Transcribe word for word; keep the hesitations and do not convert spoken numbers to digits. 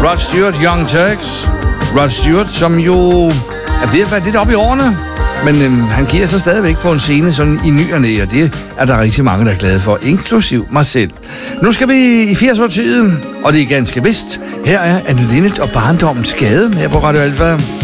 Rod Stewart, Young Turks. Rod Stewart, som jo er ved at være lidt oppe i årene, men øhm, han giver sig stadigvæk på en scene sådan i ny og næ, og det er der rigtig mange, der er glade for, inklusiv mig selv. Nu skal vi i firs-årstiden, og det er ganske vist. Her er Anne Linnet og barndommens gade her på Radio Alfa.